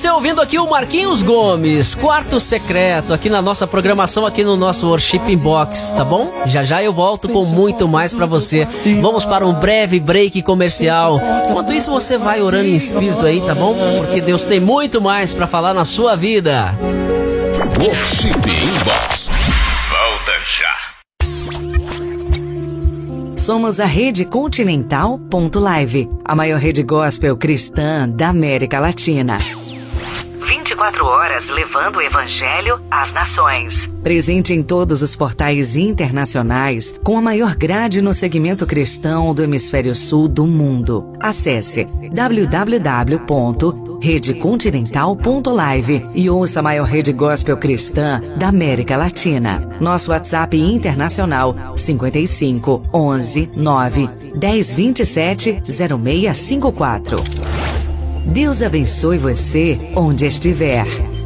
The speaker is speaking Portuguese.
você ouvindo aqui o Marquinhos Gomes, Quarto Secreto, aqui na nossa programação, aqui no nosso Worship Inbox, tá bom? Já já eu volto com muito mais pra você. Vamos para um breve break comercial. Enquanto isso, você vai orando em espírito aí, tá bom? Porque Deus tem muito mais pra falar na sua vida. Worship Inbox. Volta já. Somos a Rede Continental.live, a maior rede gospel cristã da América Latina. 24 horas levando o Evangelho às nações. Presente em todos os portais internacionais, com a maior grade no segmento cristão do hemisfério sul do mundo. Acesse www.redecontinental.live e ouça a maior rede gospel cristã da América Latina. Nosso WhatsApp internacional 55 11 9 10 27 0654. Deus abençoe você onde estiver.